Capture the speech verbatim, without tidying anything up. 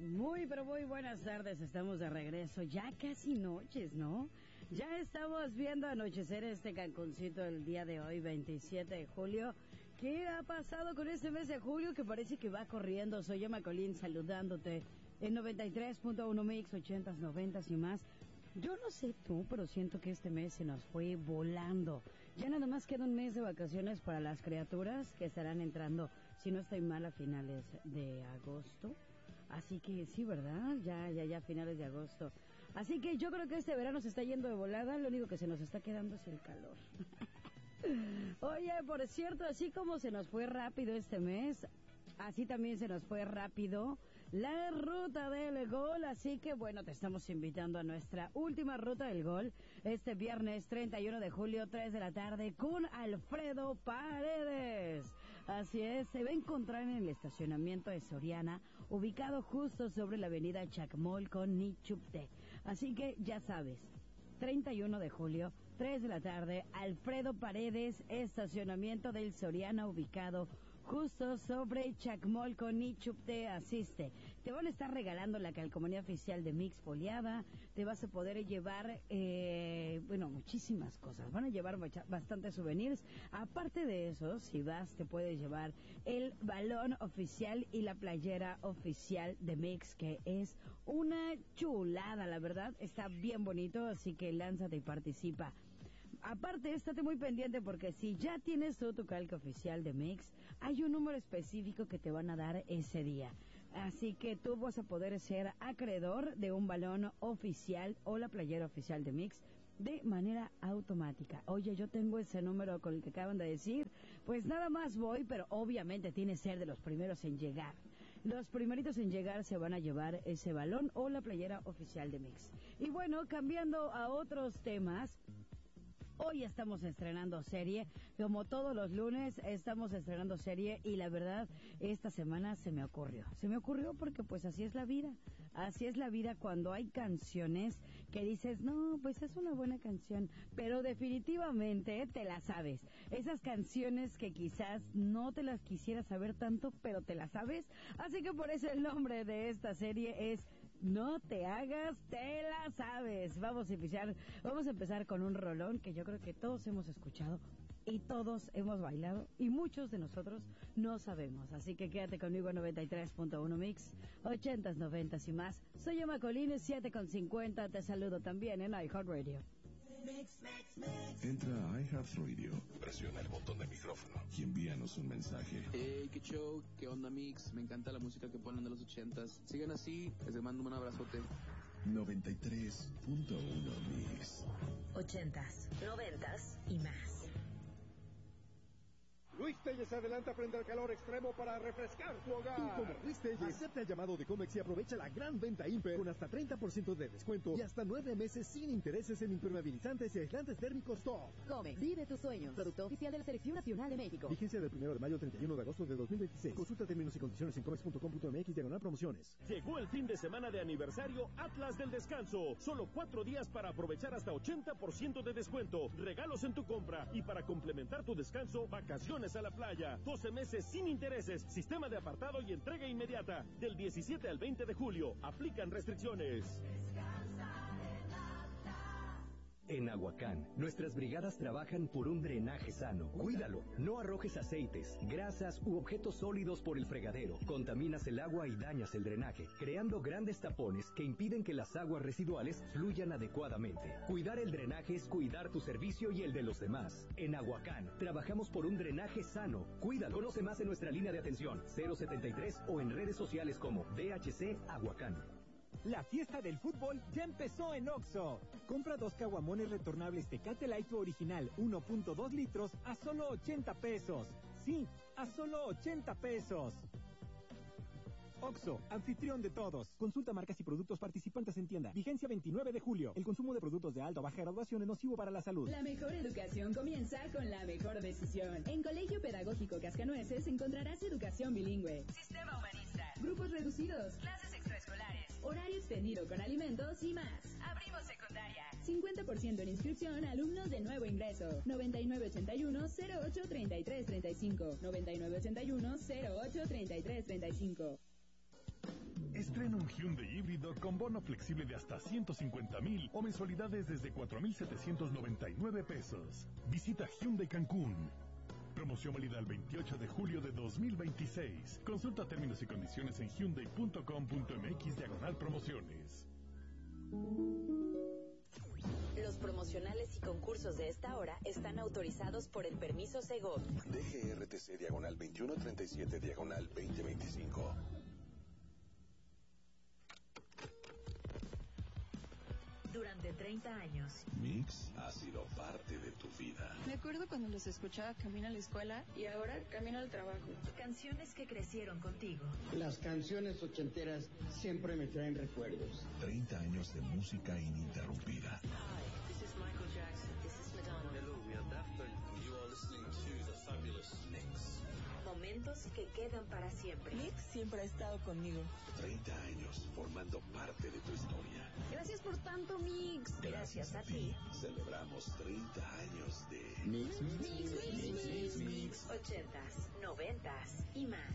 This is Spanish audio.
Muy, pero muy buenas tardes, estamos de regreso, ya casi noches, ¿no? Ya estamos viendo anochecer este Cancuncito el día de hoy, veintisiete de julio. ¿Qué ha pasado con este mes de julio que parece que va corriendo? Soy Emma Colín saludándote en noventa y tres punto uno Mix, ochentas, noventas y más. Yo no sé tú, pero siento que este mes se nos fue volando. Ya nada más queda un mes de vacaciones para las criaturas que estarán entrando, si no estoy mal, a finales de agosto. Así que sí, ¿verdad? Ya, ya, ya, finales de agosto. Así que yo creo que este verano se está yendo de volada, lo único que se nos está quedando es el calor. Oye, por cierto, así como se nos fue rápido este mes, así también se nos fue rápido la ruta del gol, así que bueno, te estamos invitando a nuestra última ruta del gol este viernes treinta y uno de julio, tres de la tarde, con Alfredo Paredes. Así es, se va a encontrar en el estacionamiento de Soriana, ubicado justo sobre la avenida Chacmol con Nichupte. Así que ya sabes, treinta y uno de julio, tres de la tarde, Alfredo Paredes, estacionamiento del Soriana, ubicado justo sobre Chacmol con Nichupte. Asiste. Te van a estar regalando la calcomanía oficial de Mix foliada. Te vas a poder llevar, eh, bueno, muchísimas cosas. Van a llevar bastantes souvenirs. Aparte de eso, si vas, te puedes llevar el balón oficial y la playera oficial de Mix, que es una chulada, la verdad. Está bien bonito, así que lánzate y participa. Aparte, estate muy pendiente porque si ya tienes tú tu calca oficial de Mix, hay un número específico que te van a dar ese día. Así que tú vas a poder ser acreedor de un balón oficial o la playera oficial de Mix de manera automática. Oye, yo tengo ese número con el que acaban de decir, pues nada más voy, pero obviamente tiene que ser de los primeros en llegar. Los primeritos en llegar se van a llevar ese balón o la playera oficial de Mix. Y bueno, cambiando a otros temas, hoy estamos estrenando serie, como todos los lunes estamos estrenando serie y la verdad esta semana se me ocurrió, se me ocurrió porque pues así es la vida, así es la vida cuando hay canciones que dices, no, pues es una buena canción, pero definitivamente te la sabes, esas canciones que quizás no te las quisieras saber tanto, pero te las sabes, así que por eso el nombre de esta serie es No te hagas, te la sabes. Vamos a empezar, vamos a empezar con un rolón que yo creo que todos hemos escuchado y todos hemos bailado y muchos de nosotros no sabemos. Así que quédate conmigo en noventa y tres punto uno Mix, ochentas, noventas y más. Soy Emma Colines, siete con cincuenta. Te saludo también en iHeartRadio. Mix, mix, mix. Entra a iHeartRadio, presiona el botón de micrófono y envíanos un mensaje. Hey, qué show, qué onda Mix, me encanta la música que ponen de los ochentas. Sigan así, les mando un abrazote. noventa y tres punto uno Mix. Ochentas, noventas y más. Luis Telles se adelanta frente al calor extremo para refrescar tu hogar. Tú como Luis Telles, acepta el llamado de Comex y aprovecha la gran venta Imper con hasta treinta por ciento de descuento y hasta nueve meses sin intereses en impermeabilizantes y aislantes térmicos top. Comex, vive tus sueños. Producto oficial de la Selección Nacional de México. Vigencia del primero de mayo al treinta y uno de agosto de dos mil veintiséis. Consulta términos y condiciones en comex punto com punto mx diagonal promociones. Llegó el fin de semana de aniversario Atlas del Descanso. Solo cuatro días para aprovechar hasta ochenta por ciento de descuento. Regalos en tu compra y para complementar tu descanso, vacaciones a la playa. doce meses sin intereses, sistema de apartado y entrega inmediata. Del diecisiete al veinte de julio. Aplican restricciones. En Aguacán, nuestras brigadas trabajan por un drenaje sano. Cuídalo, no arrojes aceites, grasas u objetos sólidos por el fregadero. Contaminas el agua y dañas el drenaje, creando grandes tapones que impiden que las aguas residuales fluyan adecuadamente. Cuidar el drenaje es cuidar tu servicio y el de los demás. En Aguacán, trabajamos por un drenaje sano. Cuídalo. Conoce más en nuestra línea de atención cero setenta y tres o en redes sociales como D H C Aguacán. La fiesta del fútbol ya empezó en Oxxo. Compra dos caguamones retornables Tecate Light original uno punto dos litros a solo ochenta pesos. Sí, a solo ochenta pesos. Oxxo, anfitrión de todos. Consulta marcas y productos participantes en tienda. Vigencia veintinueve de julio. El consumo de productos de alta o baja graduación es nocivo para la salud. La mejor educación comienza con la mejor decisión. En Colegio Pedagógico Cascanueces encontrarás educación bilingüe, sistema humanista, grupos reducidos, clases extraescolares, horario extendido con alimentos y más. Abrimos secundaria. cincuenta por ciento en inscripción a alumnos de nuevo ingreso. noventa y nueve ochenta y uno cero ocho treinta y tres treinta y cinco. noventa y nueve ochenta y uno cero ocho treinta y tres treinta y cinco. Estrena un Hyundai híbrido con bono flexible de hasta ciento cincuenta mil o mensualidades desde cuatro mil setecientos noventa y nueve pesos. Visita Hyundai Cancún. Promoción válida el veintiocho de julio de dos mil veintiséis. Consulta términos y condiciones en hyundai punto com punto m x diagonal promociones. Los promocionales y concursos de esta hora están autorizados por el permiso Segov. D G R T C diagonal veintiuno treinta y siete diagonal veinte veinticinco. Durante treinta años. Mix ha sido parte de tu vida. Me acuerdo cuando los escuchaba camino a la escuela y ahora camino al trabajo. Canciones que crecieron contigo. Las canciones ochenteras siempre me traen recuerdos. treinta años de música ininterrumpida. Hi, this is Michael Jackson. This is Madonna. Hello, we are Daft Punk. You are listening to the fabulous Mix. Momentos que quedan para siempre. Mix siempre ha estado conmigo. treinta años formando parte de tu historia. Gracias por tanto, Mix. Gracias, Gracias a, a ti. Celebramos treinta años de Mix, Mix, Mix, Mix, Mix, Mix. Ochentas, noventas y más.